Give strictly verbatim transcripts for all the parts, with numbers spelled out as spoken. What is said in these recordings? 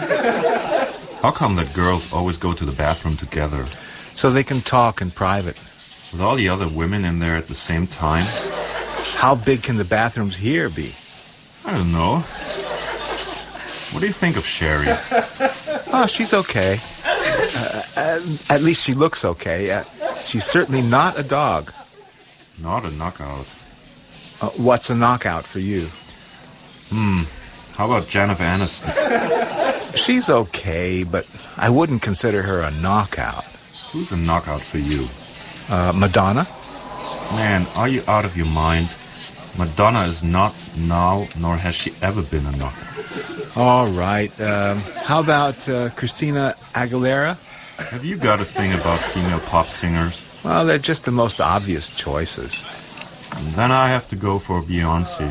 How come that girls always go to the bathroom together? So they can talk in private. With all the other women in there at the same time? How big can the bathrooms here be? I don't know. What do you think of Sherry? Oh, she's okay. Uh, uh, at least she looks okay. Uh, she's certainly not a dog. Not a knockout. Uh, what's a knockout for you? Hmm. How about Jennifer Aniston? She's okay, but I wouldn't consider her a knockout. Who's a knockout for you? Uh, Madonna? Man, are you out of your mind? Madonna is not now, nor has she ever been a knockout. All right. Um, how about uh, Christina Aguilera? Have you got a thing about female pop singers? Well, they're just the most obvious choices. And then I have to go for Beyonce.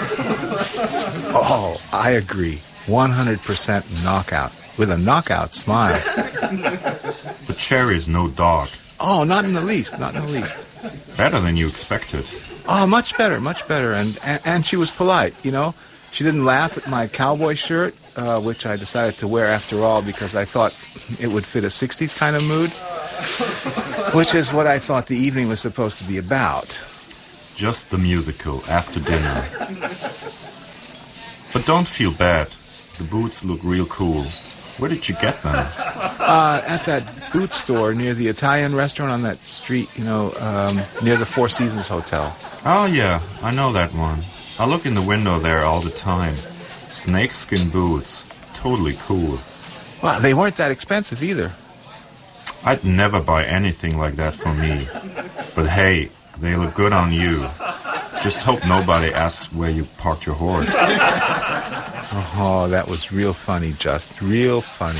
Oh, I agree. one hundred percent knockout. With a knockout smile. But Sherry is no dog. Oh, not in the least. Not in the least. Better than you expected. Oh, much better, much better. And, and, and she was polite, you know. She didn't laugh at my cowboy shirt, uh, which I decided to wear after all because I thought it would fit a sixties kind of mood. Which is what I thought the evening was supposed to be about. Just the musical, after dinner. But don't feel bad. The boots look real cool. Where did you get them? Uh, at that boot store near the Italian restaurant on that street, you know, um, near the Four Seasons Hotel. Oh, yeah, I know that one. I look in the window there all the time. Snakeskin boots. Totally cool. Well, they weren't that expensive either. I'd never buy anything like that for me. But hey, they look good on you. Just hope nobody asks where you parked your horse. Oh, that was real funny, Just. Real funny.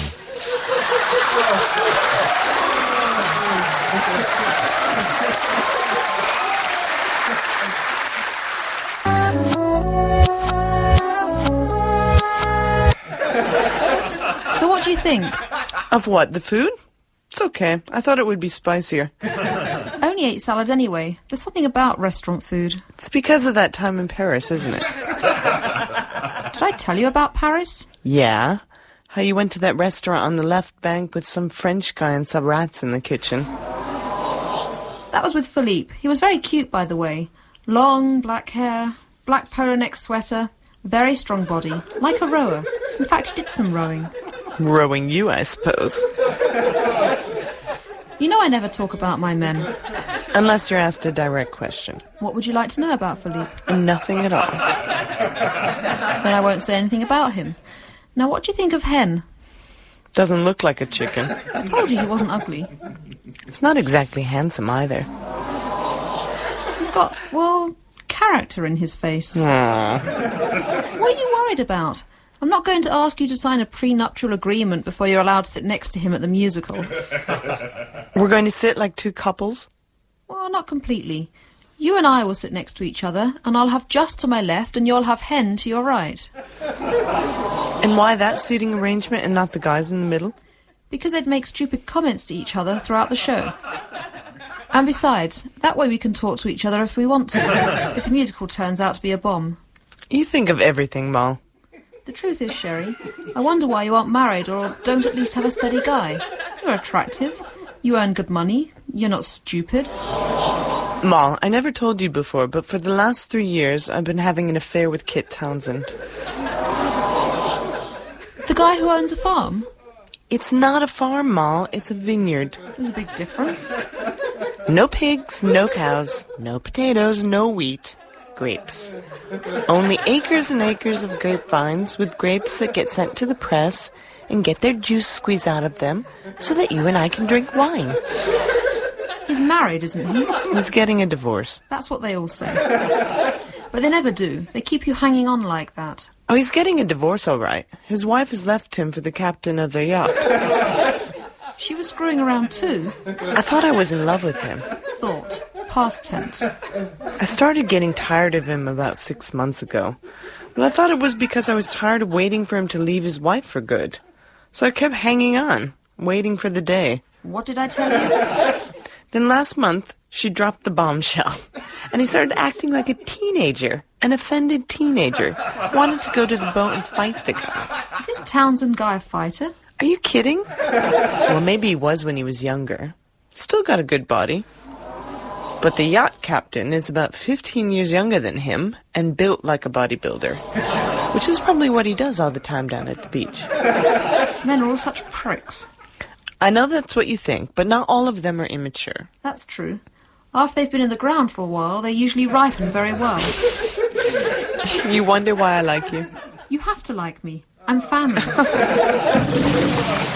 So what do you think? Of what, the food? It's okay. I thought it would be spicier. Only ate salad anyway. There's something about restaurant food. It's because of that time in Paris, isn't it? Did I tell you about Paris? Yeah. How you went to that restaurant on the left bank with some French guy and some rats in the kitchen. That was with Philippe. He was very cute, by the way. Long black hair, black polo neck sweater, very strong body, like a rower. In fact, he did some rowing. Rowing you, I suppose. You know I never talk about my men. Unless you're asked a direct question. What would you like to know about Philippe? Nothing at all. Then I won't say anything about him. Now, what do you think of Hen? Doesn't look like a chicken. I told you he wasn't ugly. It's not exactly handsome either. He's got, well, character in his face. Aww. What are you worried about? I'm not going to ask you to sign a prenuptial agreement before you're allowed to sit next to him at the musical. We're going to sit like two couples? Well, not completely. You and I will sit next to each other, and I'll have Just to my left, and you'll have Hen to your right. And why that seating arrangement and not the guys in the middle? Because they'd make stupid comments to each other throughout the show. And besides, that way we can talk to each other if we want to, if the musical turns out to be a bomb. You think of everything, Mal. The truth is, Sherry, I wonder why you aren't married or don't at least have a steady guy. You're attractive. You earn good money. You're not stupid. Mal, I never told you before, but for the last three years I've been having an affair with Kit Townsend. The guy who owns a farm? It's not a farm, Mal. It's a vineyard. There's a big difference. No pigs, no cows, no potatoes, no wheat. Grapes. Only acres and acres of grapevines with grapes that get sent to the press and get their juice squeezed out of them so that you and I can drink wine. He's married, isn't he? He's getting a divorce. That's what they all say. But they never do. They keep you hanging on like that. Oh, he's getting a divorce, all right. His wife has left him for the captain of their yacht. She was screwing around too. I thought I was in love with him. Thought. Past tense. I started getting tired of him about six months ago. But I thought it was because I was tired of waiting for him to leave his wife for good. So I kept hanging on, waiting for the day. What did I tell you? Then last month, she dropped the bombshell. And he started acting like a teenager. an offended teenager, wanted to go to the boat and fight the guy. Is this Townsend guy a fighter? Are you kidding? Well, maybe he was when he was younger. Still got a good body. But the yacht captain is about fifteen years younger than him and built like a bodybuilder, which is probably what he does all the time down at the beach. Men are all such pricks. I know that's what you think, but not all of them are immature. That's true. After they've been in the ground for a while, they usually ripen very well. You wonder why I like you? You have to like me. I'm family.